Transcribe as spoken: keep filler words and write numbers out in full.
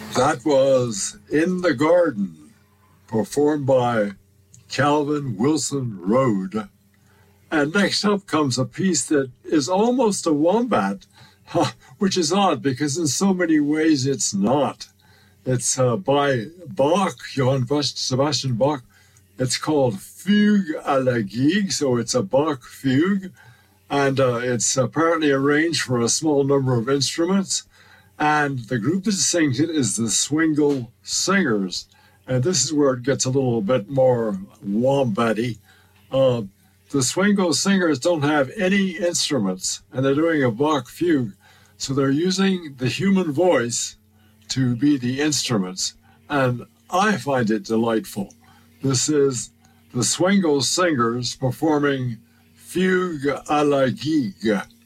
That was In the Garden, performed by Calvin Wilson Rhode. And next up comes a piece that is almost a wombat, which is odd because in so many ways it's not. It's uh, by Bach, Johann Sebastian Bach. It's called Fugue à la Gigue, so it's a Bach fugue. And uh, it's apparently arranged for a small number of instruments. And the group that sings it is the Swingle Singers. And this is where it gets a little bit more wombatty. Uh, the Swingle Singers don't have any instruments, and they're doing a Bach fugue. So they're using the human voice to be the instruments. And I find it delightful. This is the Swingle Singers performing Fugue à la Gigue.